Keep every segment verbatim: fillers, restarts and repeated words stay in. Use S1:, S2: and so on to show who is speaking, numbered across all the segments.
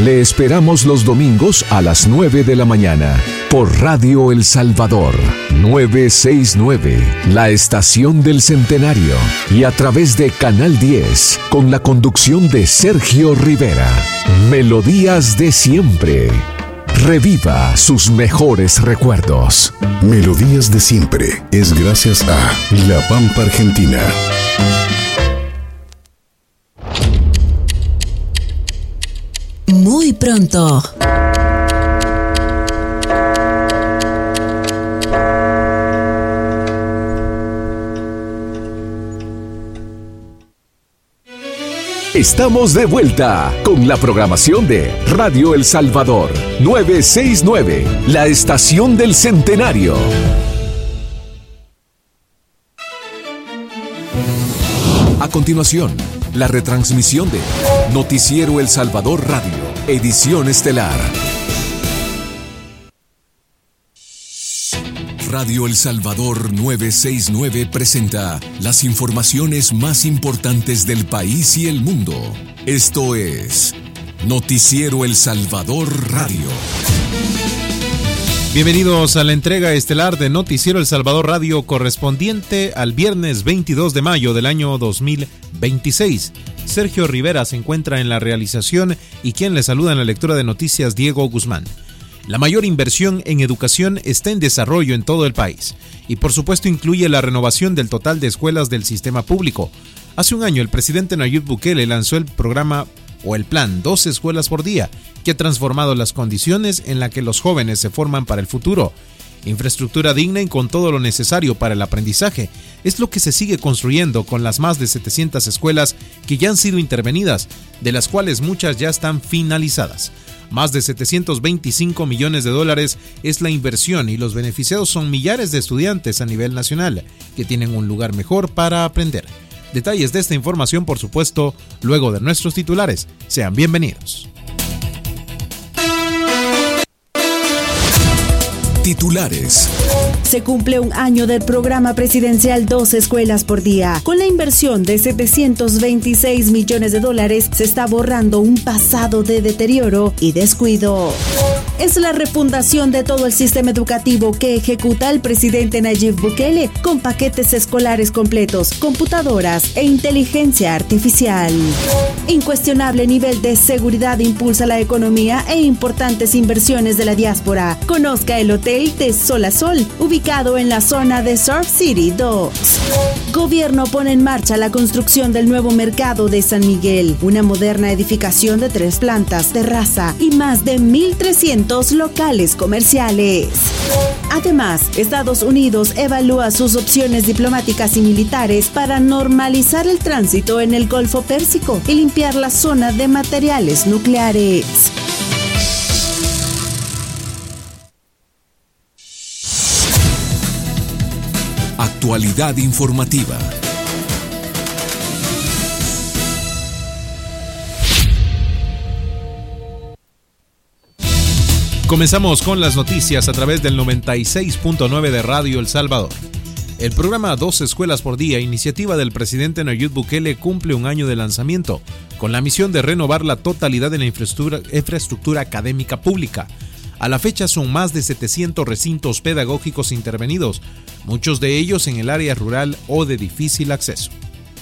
S1: Le esperamos los domingos a las nueve de la mañana por Radio El Salvador novecientos sesenta y nueve, la estación del centenario, y a través de Canal diez con la conducción de Sergio Rivera. Melodías de siempre. Reviva sus mejores recuerdos.
S2: Melodías de siempre es gracias a La Pampa Argentina.
S3: Muy pronto.
S1: Estamos de vuelta con la programación de Radio El Salvador novecientos sesenta y nueve, la estación del centenario. A continuación, la retransmisión de Noticiero El Salvador Radio, edición estelar. Radio El Salvador novecientos sesenta y nueve presenta las informaciones más importantes del país y el mundo. Esto es Noticiero El Salvador Radio.
S4: Bienvenidos a la entrega estelar de Noticiero El Salvador Radio correspondiente al viernes veintidós de mayo del año dos mil veintiséis. Sergio Rivera se encuentra en la realización y quien le saluda en la lectura de noticias, Diego Guzmán. La mayor inversión en educación está en desarrollo en todo el país y por supuesto incluye la renovación del total de escuelas del sistema público. Hace un año el presidente Nayib Bukele lanzó el programa o el plan doce escuelas por día, que ha transformado las condiciones en las que los jóvenes se forman para el futuro. Infraestructura digna y con todo lo necesario para el aprendizaje es lo que se sigue construyendo con las más de setecientas escuelas que ya han sido intervenidas, de las cuales muchas ya están finalizadas. Más de setecientos veinticinco millones de dólares es la inversión y los beneficiados son millares de estudiantes a nivel nacional que tienen un lugar mejor para aprender. Detalles de esta información, por supuesto, luego de nuestros titulares. Sean bienvenidos.
S1: Titulares.
S3: Se cumple un año del programa presidencial doce escuelas por día. Con la inversión de setecientos veintiséis millones de dólares, se está borrando un pasado de deterioro y descuido. Es la refundación de todo el sistema educativo que ejecuta el presidente Nayib Bukele con paquetes escolares completos, computadoras e inteligencia artificial. Incuestionable nivel de seguridad impulsa la economía e importantes inversiones de la diáspora. Conozca el hotel de Sol a Sol, ubicado en la zona de Surf City dos. Gobierno pone en marcha la construcción del nuevo mercado de San Miguel, una moderna edificación de tres plantas, terraza y más de mil trescientos locales comerciales. Además, Estados Unidos evalúa sus opciones diplomáticas y militares para normalizar el tránsito en el Golfo Pérsico y limpiar la zona de materiales nucleares.
S1: Actualidad informativa.
S4: Comenzamos con las noticias a través del noventa y seis punto nueve de Radio El Salvador. El programa doce escuelas por día, iniciativa del presidente Nayib Bukele, cumple un año de lanzamiento, con la misión de renovar la totalidad de la infraestructura, infraestructura académica pública. A la fecha son más de setecientos recintos pedagógicos intervenidos, muchos de ellos en el área rural o de difícil acceso.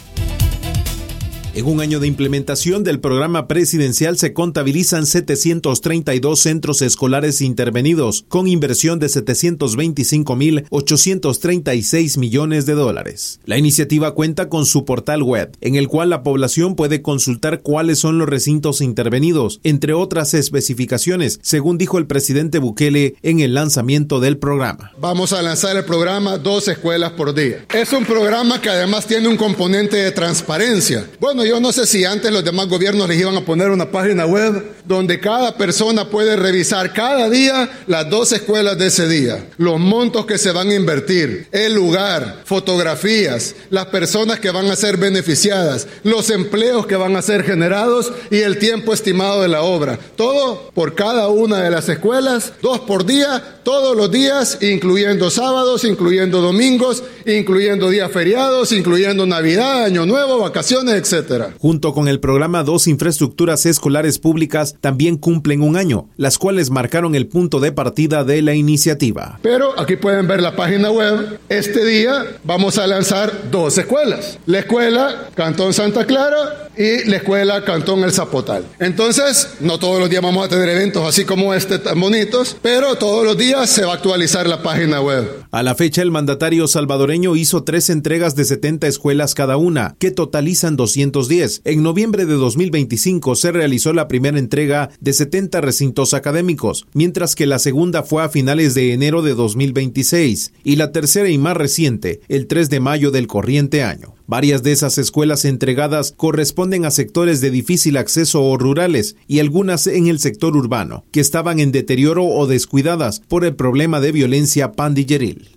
S4: En un año de implementación del programa presidencial se contabilizan setecientos treinta y dos centros escolares intervenidos, con inversión de setecientos veinticinco mil ochocientos treinta y seis millones de dólares. La iniciativa cuenta con su portal web, en el cual la población puede consultar cuáles son los recintos intervenidos, entre otras especificaciones, según dijo el presidente Bukele en el lanzamiento del programa.
S5: Vamos a lanzar el programa doce escuelas por día. Es un programa que además tiene un componente de transparencia. Bueno, yo no sé si antes los demás gobiernos les iban a poner una página web donde cada persona puede revisar cada día las doce escuelas de ese día, los montos que se van a invertir, el lugar, fotografías, las personas que van a ser beneficiadas, los empleos que van a ser generados y el tiempo estimado de la obra. Todo por cada una de las escuelas, dos por día, todos los días, incluyendo sábados, incluyendo domingos, incluyendo días feriados, incluyendo Navidad, Año Nuevo, vacaciones, etcétera. cátedra.
S4: Junto con el programa, dos infraestructuras escolares públicas también cumplen un año, las cuales marcaron el punto de partida de la iniciativa.
S5: Pero aquí pueden ver la página web. Este día vamos a lanzar dos escuelas. La escuela Cantón Santa Clara y la escuela Cantón El Zapotal. Entonces, no todos los días vamos a tener eventos así como este tan bonitos, pero todos los días se va a actualizar la página web.
S4: A la fecha, el mandatario salvadoreño hizo tres entregas de setenta escuelas cada una, que totalizan doscientos diez. En noviembre de dos mil veinticinco se realizó la primera entrega de setenta recintos académicos, mientras que la segunda fue a finales de enero de dos mil veintiséis, y la tercera y más reciente, el tres de mayo del corriente año. Varias de esas escuelas entregadas corresponden a sectores de difícil acceso o rurales, y algunas en el sector urbano, que estaban en deterioro o descuidadas por el problema de violencia pandilleril.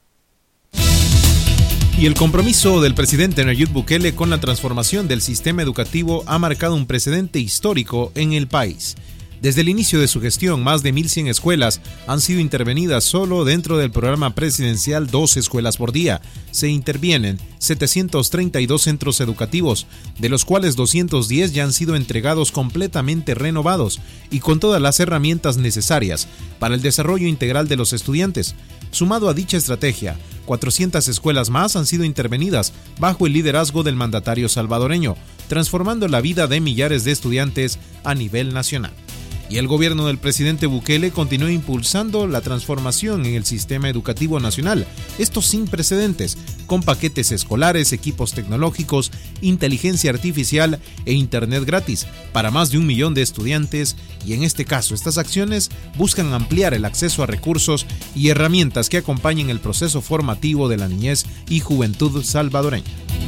S4: Y el compromiso del presidente Nayib Bukele con la transformación del sistema educativo ha marcado un precedente histórico en el país. Desde el inicio de su gestión, más de mil cien escuelas han sido intervenidas solo dentro del programa presidencial Dos Escuelas por Día. Se intervienen setecientos treinta y dos centros educativos, de los cuales doscientos diez ya han sido entregados completamente renovados y con todas las herramientas necesarias para el desarrollo integral de los estudiantes. Sumado a dicha estrategia, cuatrocientas escuelas más han sido intervenidas bajo el liderazgo del mandatario salvadoreño, transformando la vida de millares de estudiantes a nivel nacional. Y el gobierno del presidente Bukele continuó impulsando la transformación en el sistema educativo nacional, esto sin precedentes, con paquetes escolares, equipos tecnológicos, inteligencia artificial e internet gratis para más de un millón de estudiantes, y en este caso estas acciones buscan ampliar el acceso a recursos y herramientas que acompañen el proceso formativo de la niñez y juventud salvadoreña.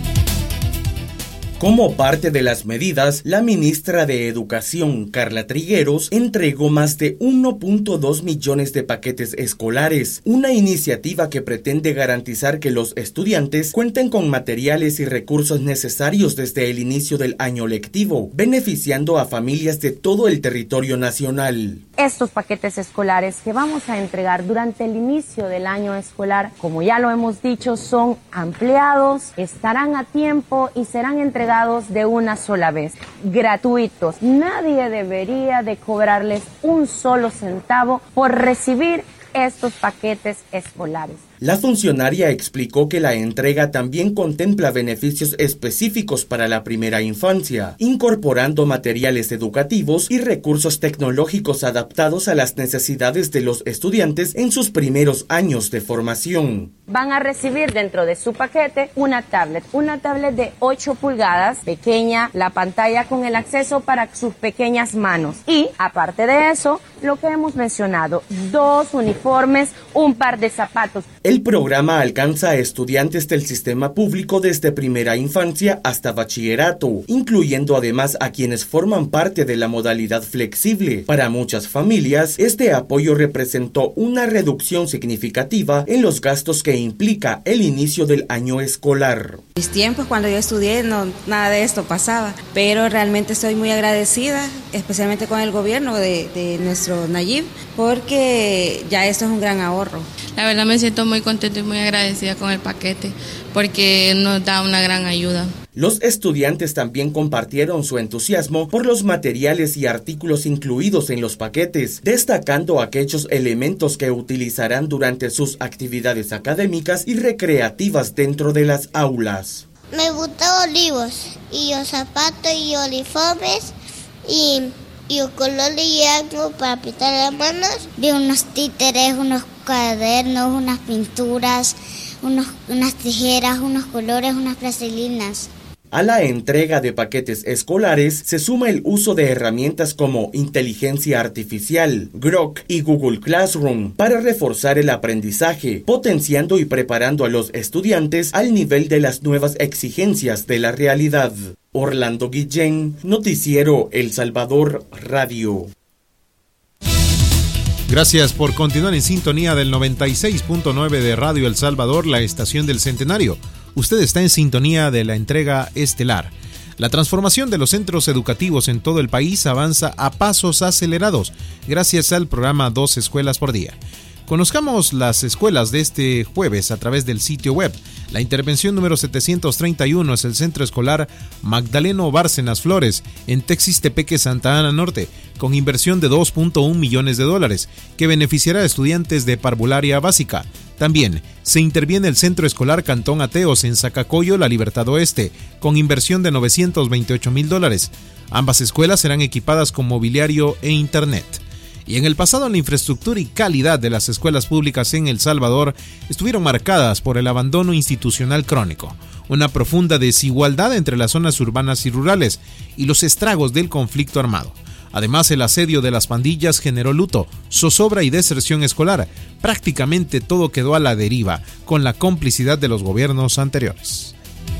S6: Como parte de las medidas, la ministra de Educación, Carla Trigueros, entregó más de uno punto dos millones de paquetes escolares, una iniciativa que pretende garantizar que los estudiantes cuenten con materiales y recursos necesarios desde el inicio del año lectivo, beneficiando a familias de todo el territorio nacional.
S7: Estos paquetes escolares que vamos a entregar durante el inicio del año escolar, como ya lo hemos dicho, son ampliados, estarán a tiempo y serán entregados de una sola vez, gratuitos. Nadie debería de cobrarles un solo centavo por recibir estos paquetes escolares.
S6: La funcionaria explicó que la entrega también contempla beneficios específicos para la primera infancia, incorporando materiales educativos y recursos tecnológicos adaptados a las necesidades de los estudiantes en sus primeros años de formación.
S7: Van a recibir dentro de su paquete una tablet, una tablet de ocho pulgadas, pequeña, la pantalla con el acceso para sus pequeñas manos. Y, aparte de eso, lo que hemos mencionado, dos uniformes, un par de zapatos.
S6: El programa alcanza a estudiantes del sistema público desde primera infancia hasta bachillerato, incluyendo además a quienes forman parte de la modalidad flexible. Para muchas familias, este apoyo representó una reducción significativa en los gastos que implica el inicio del año escolar.
S8: En mis tiempos, cuando yo estudié, no, nada de esto pasaba, pero realmente estoy muy agradecida, especialmente con el gobierno de, de nuestro Nayib, porque ya esto es un gran ahorro.
S9: La verdad me siento muy contenta y muy agradecida con el paquete porque nos da una gran ayuda.
S6: Los estudiantes también compartieron su entusiasmo por los materiales y artículos incluidos en los paquetes, destacando aquellos elementos que utilizarán durante sus actividades académicas y recreativas dentro de las aulas.
S10: Me gustan olivos y los zapatos y uniformes y... y un color y algo para pintar las manos. Vi unos títeres, unos cuadernos, unas pinturas, unos, unas tijeras, unos colores, unas plastilinas.
S6: A la entrega de paquetes escolares se suma el uso de herramientas como inteligencia artificial, Grok y Google Classroom para reforzar el aprendizaje, potenciando y preparando a los estudiantes al nivel de las nuevas exigencias de la realidad. Orlando Guillén, Noticiero El Salvador Radio.
S4: Gracias por continuar en sintonía del noventa y seis punto nueve de Radio El Salvador, la estación del Centenario. Usted está en sintonía de la entrega estelar. La transformación de los centros educativos en todo el país avanza a pasos acelerados gracias al programa Dos Escuelas por Día. Conozcamos las escuelas de este jueves a través del sitio web. La intervención número setecientos treinta y uno es el Centro Escolar Magdaleno Bárcenas Flores en Texistepeque, Santa Ana Norte, con inversión de dos punto uno millones de dólares, que beneficiará a estudiantes de parvularia básica. También se interviene el Centro Escolar Cantón Ateos en Zacacoyo, La Libertad Oeste, con inversión de novecientos veintiocho mil dólares. Ambas escuelas serán equipadas con mobiliario e internet. Y en el pasado, la infraestructura y calidad de las escuelas públicas en El Salvador estuvieron marcadas por el abandono institucional crónico, una profunda desigualdad entre las zonas urbanas y rurales y los estragos del conflicto armado. Además, el asedio de las pandillas generó luto, zozobra y deserción escolar. Prácticamente todo quedó a la deriva, con la complicidad de los gobiernos anteriores.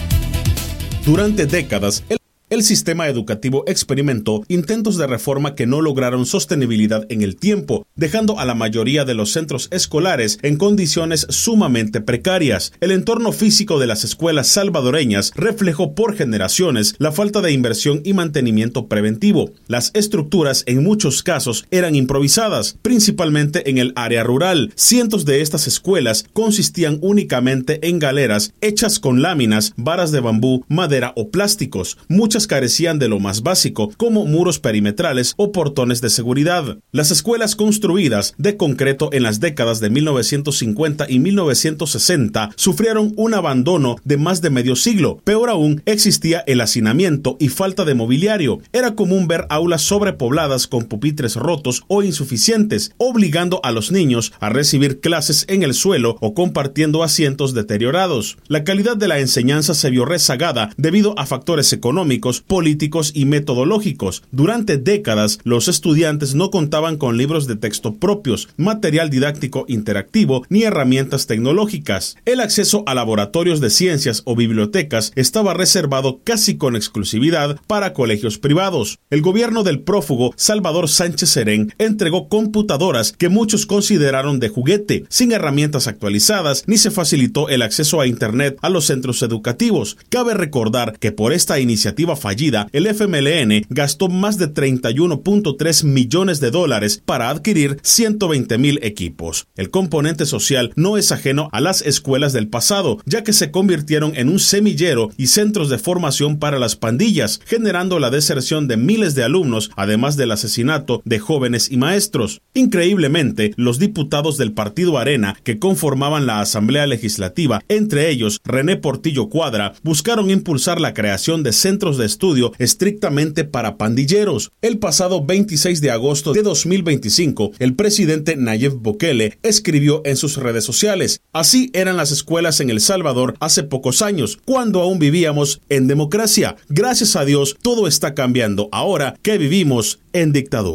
S11: Durante décadas, el El sistema educativo experimentó intentos de reforma que no lograron sostenibilidad en el tiempo, dejando a la mayoría de los centros escolares en condiciones sumamente precarias. El entorno físico de las escuelas salvadoreñas reflejó por generaciones la falta de inversión y mantenimiento preventivo. Las estructuras en muchos casos eran improvisadas, principalmente en el área rural. Cientos de estas escuelas consistían únicamente en galeras hechas con láminas, varas de bambú, madera o plásticos. Muchas carecían de lo más básico, como muros perimetrales o portones de seguridad. Las escuelas construidas de concreto en las décadas de mil novecientos cincuenta y mil novecientos sesenta sufrieron un abandono de más de medio siglo. Peor aún, existía el hacinamiento y falta de mobiliario. Era común ver aulas sobrepobladas con pupitres rotos o insuficientes, obligando a los niños a recibir clases en el suelo o compartiendo asientos deteriorados. La calidad de la enseñanza se vio rezagada debido a factores económicos, políticos y metodológicos. Durante décadas, los estudiantes no contaban con libros de texto propios, material didáctico interactivo ni herramientas tecnológicas. El acceso a laboratorios de ciencias o bibliotecas estaba reservado casi con exclusividad para colegios privados. El gobierno del prófugo Salvador Sánchez Serén entregó computadoras que muchos consideraron de juguete, sin herramientas actualizadas, ni se facilitó el acceso a Internet a los centros educativos. Cabe recordar que por esta iniciativa fallida, el F M L N gastó más de treinta y uno punto tres millones de dólares para adquirir ciento veinte mil equipos. El componente social no es ajeno a las escuelas del pasado, ya que se convirtieron en un semillero y centros de formación para las pandillas, generando la deserción de miles de alumnos, además del asesinato de jóvenes y maestros. Increíblemente, los diputados del Partido Arena que conformaban la Asamblea Legislativa, entre ellos René Portillo Cuadra, buscaron impulsar la creación de centros de estudio estrictamente para pandilleros. El pasado veintiséis de agosto de dos mil veinticinco, el presidente Nayib Bukele escribió en sus redes sociales: así eran las escuelas en El Salvador hace pocos años, cuando aún vivíamos en democracia. Gracias a Dios, todo está cambiando ahora que vivimos en dictadura.